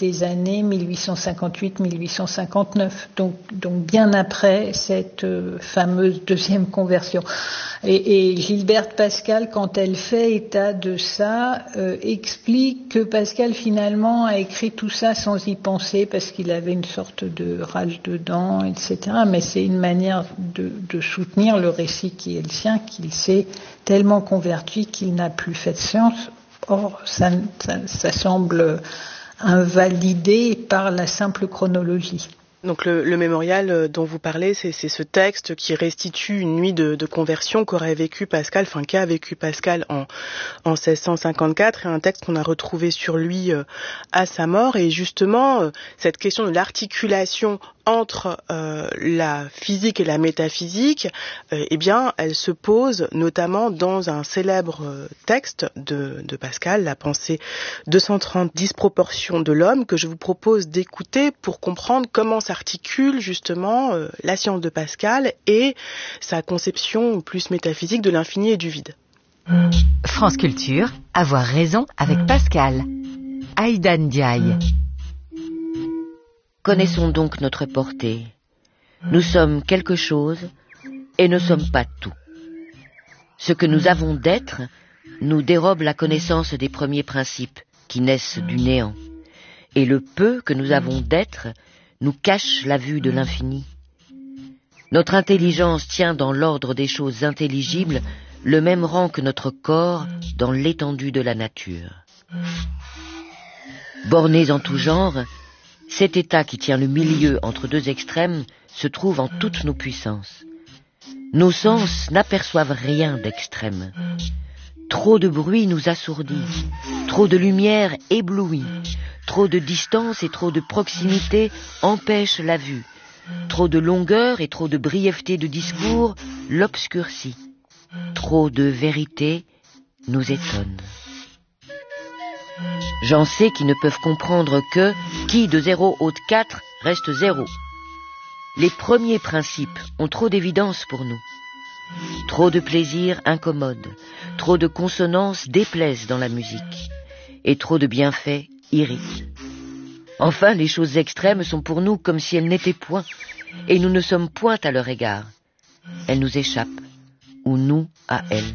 des années 1858-1859, donc bien après cette fameuse deuxième conversion. Et Gilberte Pascal, quand elle fait état de ça, explique que Pascal finalement a écrit tout ça sans y penser parce qu'il avait une sorte de rage dedans, etc. Mais c'est une manière de soutenir le récit qui est le sien, qu'il s'est tellement converti qu'il n'a plus fait de science. Or, ça semble invalidé par la simple chronologie. Donc le mémorial dont vous parlez, c'est ce texte qui restitue une nuit de conversion qu'a vécu Pascal en 1654, et un texte qu'on a retrouvé sur lui à sa mort. Et justement, cette question de l'articulation entre la physique et la métaphysique, eh bien, elle se pose notamment dans un célèbre texte de Pascal, la pensée 230, disproportion de l'homme, que je vous propose d'écouter pour comprendre comment s'articule justement la science de Pascal et sa conception plus métaphysique de l'infini et du vide. France Culture, avoir raison avec Pascal. Aïda Ndiaye. Connaissons donc notre portée. Nous sommes quelque chose et ne sommes pas tout. Ce que nous avons d'être nous dérobe la connaissance des premiers principes qui naissent du néant. Et le peu que nous avons d'être nous cache la vue de l'infini. Notre intelligence tient dans l'ordre des choses intelligibles le même rang que notre corps dans l'étendue de la nature. Bornés en tout genre, cet état qui tient le milieu entre deux extrêmes se trouve en toutes nos puissances. Nos sens n'aperçoivent rien d'extrême. Trop de bruit nous assourdit, trop de lumière éblouit, trop de distance et trop de proximité empêchent la vue, trop de longueur et trop de brièveté de discours l'obscurcit, trop de vérité nous étonne. J'en sais qui ne peuvent comprendre que qui de 0 ôte 4 reste 0. Les premiers principes ont trop d'évidence pour nous. Trop de plaisir incommode, trop de consonances déplaisent dans la musique, et trop de bienfaits irritent. Enfin, les choses extrêmes sont pour nous comme si elles n'étaient point, et nous ne sommes point à leur égard. Elles nous échappent, ou nous à elles.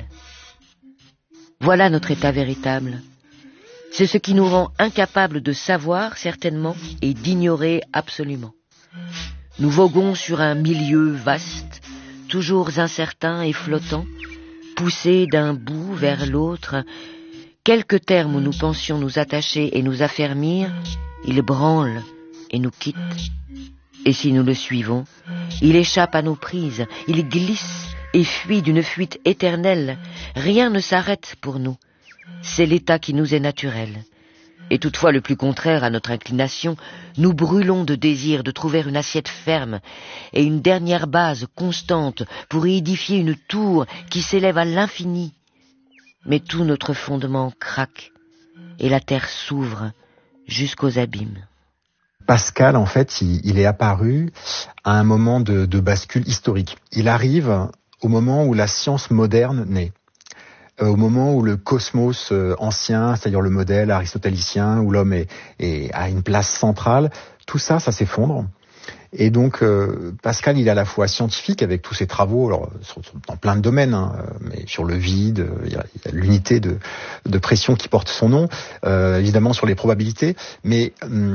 Voilà notre état véritable. C'est ce qui nous rend incapables de savoir certainement et d'ignorer absolument. Nous voguons sur un milieu vaste, toujours incertain et flottant, poussés d'un bout vers l'autre. Quelque terme où nous pensions nous attacher et nous affermir, il branle et nous quitte. Et si nous le suivons, il échappe à nos prises, il glisse et fuit d'une fuite éternelle. Rien ne s'arrête pour nous. C'est l'état qui nous est naturel. Et toutefois le plus contraire à notre inclination, nous brûlons de désir de trouver une assiette ferme et une dernière base constante pour y édifier une tour qui s'élève à l'infini. Mais tout notre fondement craque et la terre s'ouvre jusqu'aux abîmes. Pascal, en fait, il est apparu à un moment de bascule historique. Il arrive au moment où la science moderne naît. Au moment où le cosmos ancien, c'est-à-dire le modèle aristotélicien, où l'homme a une place centrale, tout ça s'effondre. Et donc, Pascal, il est à la fois scientifique avec tous ses travaux, alors, dans plein de domaines, mais sur le vide, il y a l'unité de pression qui porte son nom, évidemment sur les probabilités, mais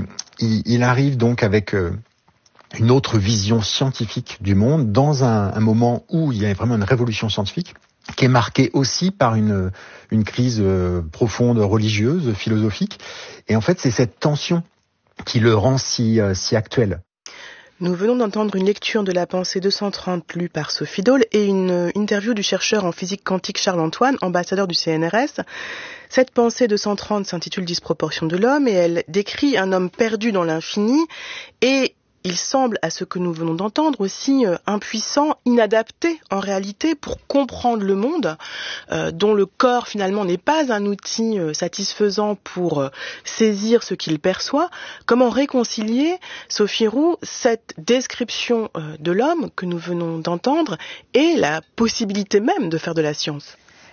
il arrive donc avec une autre vision scientifique du monde, dans un moment où il y a vraiment une révolution scientifique, qui est marquée aussi par une crise profonde religieuse, philosophique. Et en fait, c'est cette tension qui le rend si actuel. Nous venons d'entendre une lecture de la pensée 230 lue par Sophie Dole et une interview du chercheur en physique quantique Charles-Antoine, ambassadeur du CNRS. Cette pensée 230 s'intitule Disproportion de l'homme et elle décrit un homme perdu dans l'infini et il semble, à ce que nous venons d'entendre, aussi impuissant, inadapté en réalité pour comprendre le monde, dont le corps finalement n'est pas un outil satisfaisant pour saisir ce qu'il perçoit. Comment réconcilier, Sophie Roux, cette description de l'homme que nous venons d'entendre et la possibilité même de faire de la science ?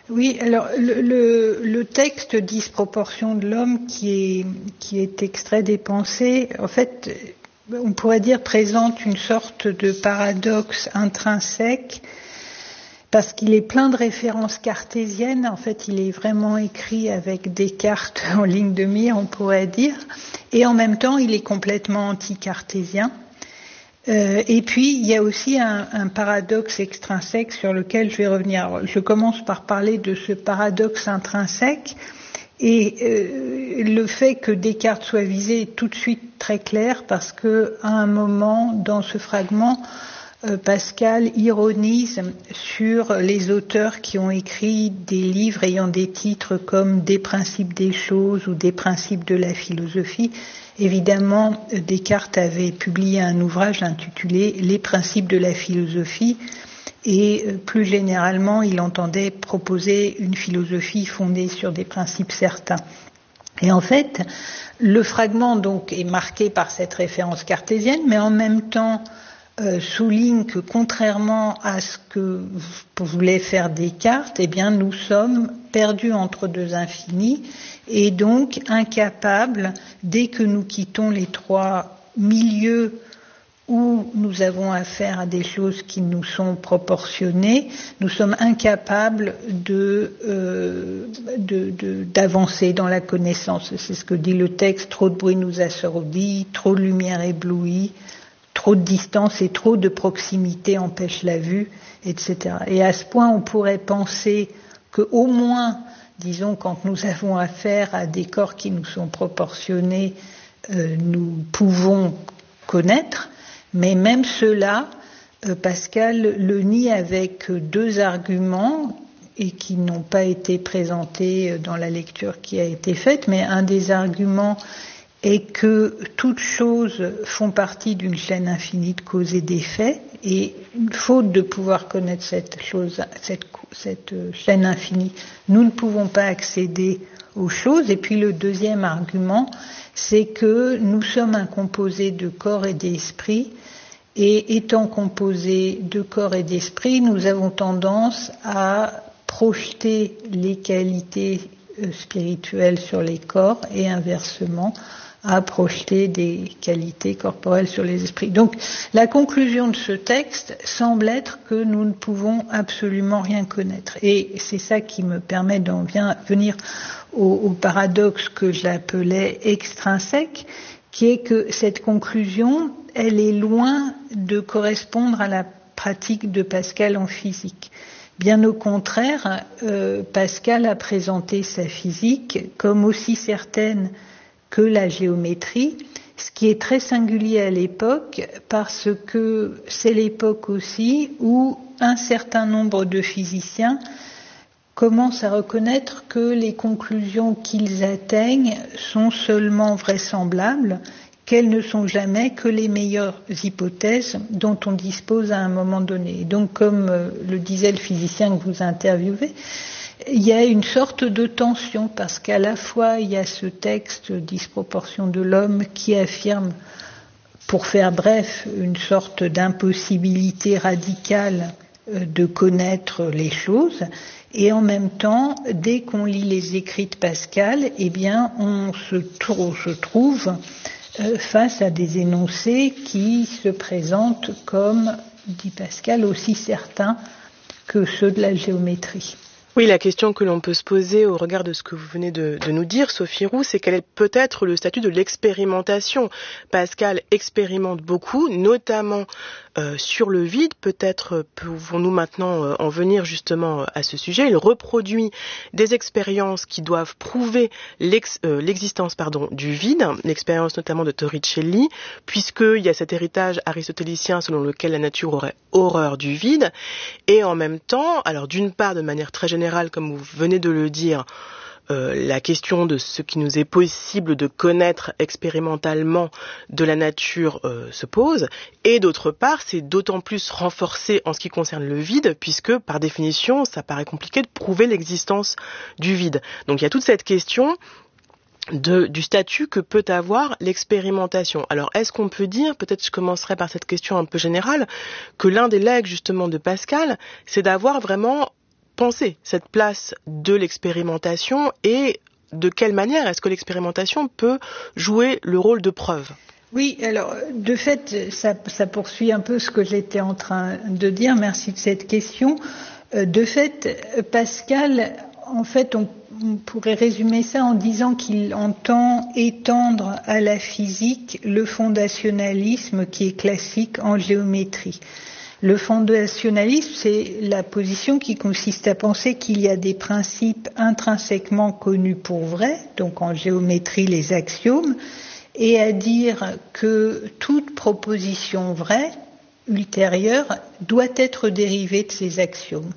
Oui, alors le texte Disproportion de l'homme qui est extrait des Pensées, en fait, on pourrait dire présente une sorte de paradoxe intrinsèque parce qu'il est plein de références cartésiennes. En fait, il est vraiment écrit avec Descartes en ligne de mire, on pourrait dire, et en même temps, il est complètement anti-cartésien. Et puis, il y a aussi un paradoxe extrinsèque sur lequel je vais revenir. Alors, je commence par parler de ce paradoxe intrinsèque. Et le fait que Descartes soit visé est tout de suite très clair parce que à un moment, dans ce fragment, Pascal ironise sur les auteurs qui ont écrit des livres ayant des titres comme Des principes des choses ou Des principes de la philosophie. Évidemment, Descartes avait publié un ouvrage intitulé Les principes de la philosophie et plus généralement, il entendait proposer une philosophie fondée sur des principes certains. Et en fait, le fragment donc est marqué par cette référence cartésienne, mais en même temps souligne que contrairement à ce que voulait faire Descartes, eh bien nous sommes perdus entre deux infinis et donc incapables, dès que nous quittons les trois milieux où nous avons affaire à des choses qui nous sont proportionnées, nous sommes incapables d'avancer dans la connaissance. C'est ce que dit le texte, trop de bruit nous assourdit, trop de lumière éblouit, trop de distance et trop de proximité empêchent la vue, etc. Et à ce point, on pourrait penser qu'au moins, disons, quand nous avons affaire à des corps qui nous sont proportionnés, nous pouvons connaître, mais même cela, Pascal le nie avec deux arguments et qui n'ont pas été présentés dans la lecture qui a été faite, mais un des arguments est que toutes choses font partie d'une chaîne infinie de causes et d'effets, et faute de pouvoir connaître cette chaîne infinie, nous ne pouvons pas accéder aux choses. Et puis le deuxième argument, c'est que nous sommes un composé de corps et d'esprit, et étant composé de corps et d'esprit, nous avons tendance à projeter les qualités spirituelles sur les corps et inversement à projeter des qualités corporelles sur les esprits. Donc la conclusion de ce texte semble être que nous ne pouvons absolument rien connaître. Et c'est ça qui me permet d'en venir au paradoxe que j'appelais extrinsèque, qui est que cette conclusion, elle est loin de correspondre à la pratique de Pascal en physique. Bien au contraire, Pascal a présenté sa physique comme aussi certaine que la géométrie, ce qui est très singulier à l'époque parce que c'est l'époque aussi où un certain nombre de physiciens commencent à reconnaître que les conclusions qu'ils atteignent sont seulement vraisemblables, qu'elles ne sont jamais que les meilleures hypothèses dont on dispose à un moment donné. Donc, comme le disait le physicien que vous interviewez, il y a une sorte de tension parce qu'à la fois il y a ce texte Disproportion de l'homme qui affirme, pour faire bref, une sorte d'impossibilité radicale de connaître les choses, et en même temps, dès qu'on lit les écrits de Pascal, eh bien, on se trouve face à des énoncés qui se présentent comme, dit Pascal, aussi certains que ceux de la géométrie. Oui, la question que l'on peut se poser au regard de ce que vous venez de nous dire, Sophie Roux, c'est quel est peut-être le statut de l'expérimentation. Pascal expérimente beaucoup, notamment sur le vide. Peut-être pouvons-nous maintenant en venir justement à ce sujet. Il reproduit des expériences qui doivent prouver l'existence du vide, l'expérience notamment de Torricelli, puisqu'il y a cet héritage aristotélicien selon lequel la nature aurait horreur du vide. Et en même temps, alors d'une part de manière très générale, comme vous venez de le dire, la question de ce qui nous est possible de connaître expérimentalement de la nature se pose, et d'autre part, c'est d'autant plus renforcé en ce qui concerne le vide, puisque par définition, ça paraît compliqué de prouver l'existence du vide. Donc il y a toute cette question du statut que peut avoir l'expérimentation. Alors, est-ce qu'on peut dire, peut-être je commencerai par cette question un peu générale, que l'un des legs justement de Pascal, c'est d'avoir vraiment penser cette place de l'expérimentation et de quelle manière est-ce que l'expérimentation peut jouer le rôle de preuve ? Oui, alors de fait, ça poursuit un peu ce que j'étais en train de dire. Merci de cette question. De fait, Pascal, en fait, on pourrait résumer ça en disant qu'il entend étendre à la physique le fondationalisme qui est classique en géométrie. Le fondationalisme, c'est la position qui consiste à penser qu'il y a des principes intrinsèquement connus pour vrais, donc en géométrie les axiomes, et à dire que toute proposition vraie, ultérieure, doit être dérivée de ces axiomes.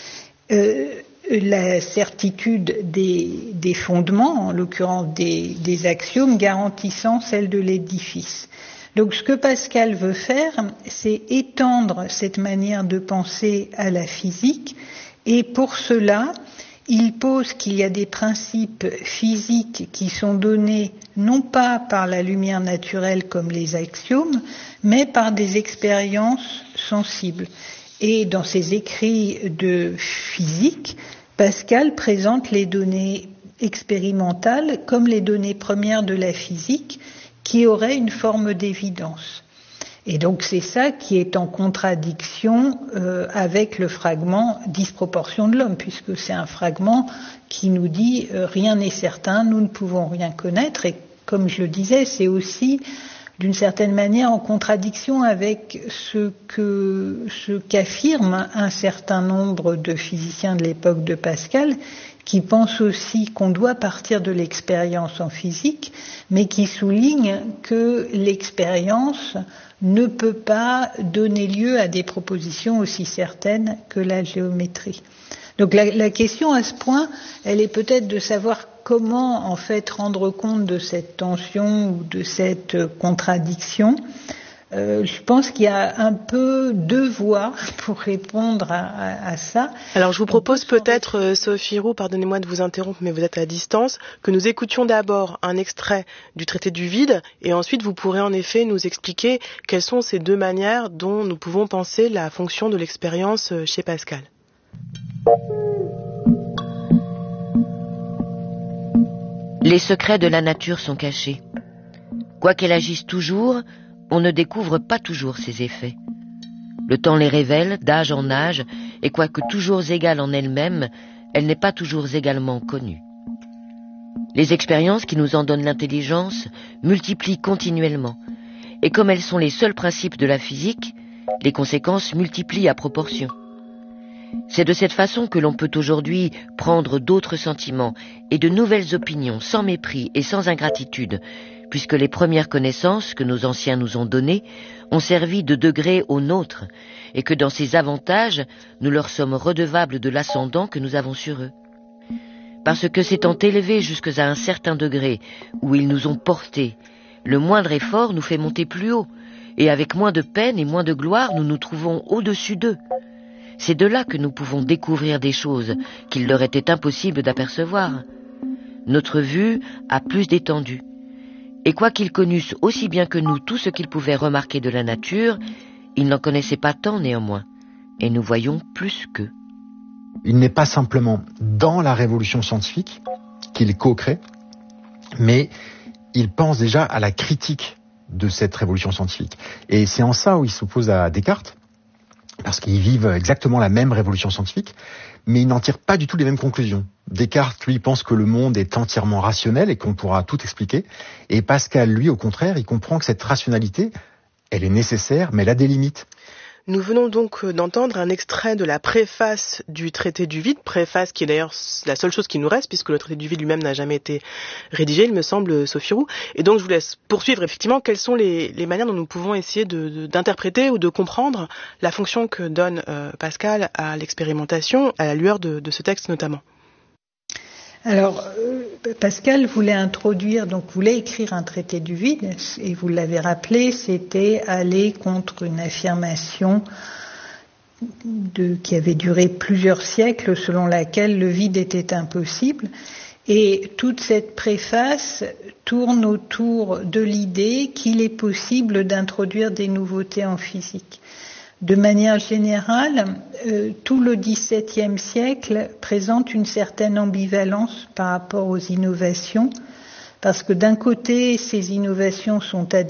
La certitude des fondements, en l'occurrence des axiomes, garantissant celle de l'édifice. Donc ce que Pascal veut faire, c'est étendre cette manière de penser à la physique, et pour cela, il pose qu'il y a des principes physiques qui sont donnés non pas par la lumière naturelle comme les axiomes, mais par des expériences sensibles. Et dans ses écrits de physique, Pascal présente les données expérimentales comme les données premières de la physique qui auraient une forme d'évidence. Et donc c'est ça qui est en contradiction avec le fragment disproportion de l'homme, puisque c'est un fragment qui nous dit rien n'est certain, nous ne pouvons rien connaître, et comme je le disais, c'est aussi d'une certaine manière en contradiction avec ce qu'affirment un certain nombre de physiciens de l'époque de Pascal, qui pensent aussi qu'on doit partir de l'expérience en physique, mais qui soulignent que l'expérience ne peut pas donner lieu à des propositions aussi certaines que la géométrie. Donc la question à ce point, elle est peut-être de savoir comment en fait rendre compte de cette tension ou de cette contradiction. Je pense qu'il y a un peu deux voies pour répondre à ça. Alors je vous propose peut-être, Sophie Roux, pardonnez-moi de vous interrompre, mais vous êtes à distance, que nous écoutions d'abord un extrait du traité du vide, et ensuite vous pourrez en effet nous expliquer quelles sont ces deux manières dont nous pouvons penser la fonction de l'expérience chez Pascal. Les secrets de la nature sont cachés. Quoiqu'elle agisse toujours, on ne découvre pas toujours ses effets. Le temps les révèle d'âge en âge, et quoique toujours égale en elle-même, elle n'est pas toujours également connue. Les expériences qui nous en donnent l'intelligence multiplient continuellement, et comme elles sont les seuls principes de la physique, les conséquences multiplient à proportion. C'est de cette façon que l'on peut aujourd'hui prendre d'autres sentiments et de nouvelles opinions sans mépris et sans ingratitude, puisque les premières connaissances que nos anciens nous ont données ont servi de degré aux nôtres, et que dans ces avantages, nous leur sommes redevables de l'ascendant que nous avons sur eux. Parce que s'étant élevés jusqu'à un certain degré où ils nous ont portés, le moindre effort nous fait monter plus haut, et avec moins de peine et moins de gloire, nous nous trouvons au-dessus d'eux. C'est de là que nous pouvons découvrir des choses qu'il leur était impossible d'apercevoir. Notre vue a plus d'étendue. Et quoiqu'ils connussent aussi bien que nous tout ce qu'ils pouvaient remarquer de la nature, ils n'en connaissaient pas tant néanmoins, et nous voyons plus qu'eux. Il n'est pas simplement dans la révolution scientifique qu'il co-crée, mais il pense déjà à la critique de cette révolution scientifique. Et c'est en ça où il s'oppose à Descartes, parce qu'ils vivent exactement la même révolution scientifique, mais ils n'en tirent pas du tout les mêmes conclusions. Descartes, lui, pense que le monde est entièrement rationnel et qu'on pourra tout expliquer. Et Pascal, lui, au contraire, il comprend que cette rationalité, elle est nécessaire, mais elle a des limites. Nous venons donc d'entendre un extrait de la préface du traité du vide, préface qui est d'ailleurs la seule chose qui nous reste, puisque le traité du vide lui-même n'a jamais été rédigé, il me semble, Sophie Roux. Et donc je vous laisse poursuivre effectivement quelles sont les manières dont nous pouvons essayer d'interpréter ou de comprendre la fonction que donne Pascal à l'expérimentation, à la lueur de ce texte notamment. Alors, Pascal voulait écrire un traité du vide, et vous l'avez rappelé, c'était aller contre une affirmation qui avait duré plusieurs siècles, selon laquelle le vide était impossible. Et toute cette préface tourne autour de l'idée qu'il est possible d'introduire des nouveautés en physique. De manière générale, tout le XVIIe siècle présente une certaine ambivalence par rapport aux innovations, parce que d'un côté, ces innovations sont à